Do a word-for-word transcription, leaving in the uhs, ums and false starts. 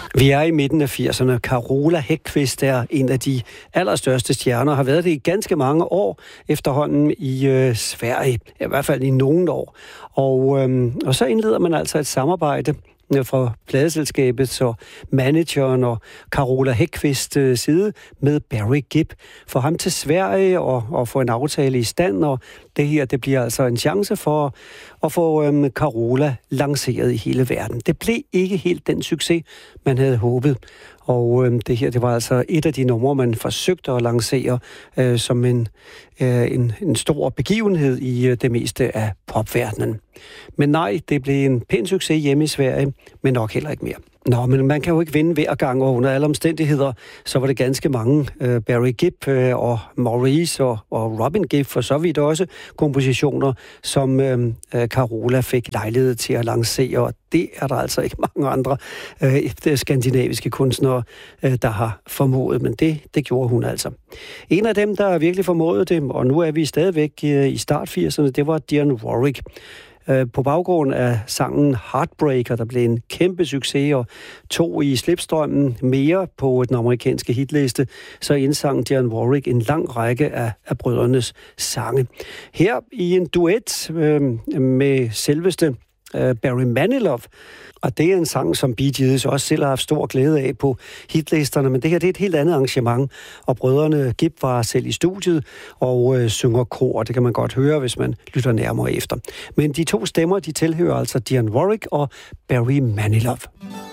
Vi er i midten af firserne. Carola Häggkvist er en af de allerstørste stjerner, har været det i ganske mange år efterhånden i øh, Sverige, i hvert fald i nogle år. Og, øh, og så indleder man altså et samarbejde fra pladeselskabet og manageren og Carola Häggkvists side med Barry Gibb. For ham til Sverige og, og få en aftale i stand, og det her, det bliver altså en chance for at få øhm, Carola lanceret i hele verden. Det blev ikke helt den succes, man havde håbet. Og øhm, det her, det var altså et af de numre, man forsøgte at lancere øh, som en, øh, en, en stor begivenhed i øh, det meste af popverdenen. Men nej, det blev en pæn succes hjemme i Sverige, men nok heller ikke mere. Nå, men man kan jo ikke vinde hver gang, og under alle omstændigheder, så var det ganske mange, uh, Barry Gibb uh, og Maurice og, og Robin Gibb, for så vidt også kompositioner, som uh, Carola fik lejlighed til at lancere, og det er der altså ikke mange andre uh, skandinaviske kunstnere, uh, der har formået, men det, det gjorde hun altså. En af dem, der virkelig formåede det, og nu er vi stadigvæk uh, i start firserne, det var Dionne Warwick. På baggrund af sangen Heartbreaker, der blev en kæmpe succes og tog i slipstrømmen mere på den amerikanske hitliste, så indsang Dionne Warwick en lang række af, af brødrenes sange. Her i en duet øh, med selveste øh, Barry Manilow, og det er en sang, som Bee Gees også selv har haft stor glæde af på hitlisterne, men det her det er et helt andet arrangement, og brødrene Gibb var selv i studiet og øh, synger kor, det kan man godt høre, hvis man lytter nærmere efter. Men de to stemmer, de tilhører altså Dionne Warwick og Barry Manilow.